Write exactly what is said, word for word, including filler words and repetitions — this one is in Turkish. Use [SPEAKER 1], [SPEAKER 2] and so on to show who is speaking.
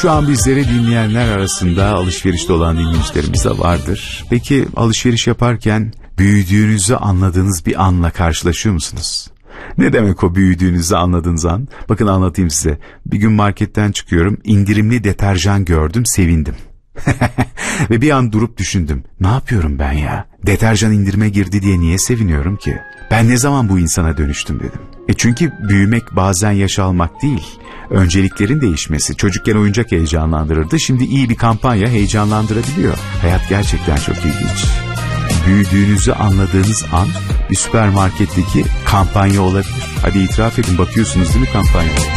[SPEAKER 1] Şu an bizleri dinleyenler arasında alışverişte olan dinleyicilerimiz de vardır. Peki alışveriş yaparken büyüdüğünüzü anladığınız bir anla karşılaşıyor musunuz? Ne demek o büyüdüğünüzü anladığınız an? Bakın anlatayım size. Bir gün marketten çıkıyorum, indirimli deterjan gördüm, sevindim. Ve bir an durup düşündüm. Ne yapıyorum ben ya? Deterjan indirime girdi diye niye seviniyorum ki? Ben ne zaman bu insana dönüştüm dedim. E çünkü büyümek bazen yaş almak değil. Önceliklerin değişmesi. Çocukken oyuncak heyecanlandırırdı. Şimdi iyi bir kampanya heyecanlandırabiliyor. Hayat gerçekten çok ilginç. Büyüdüğünüzü anladığınız an bir süpermarketteki kampanya olabilir. Hadi itiraf edin, bakıyorsunuz değil mi kampanya?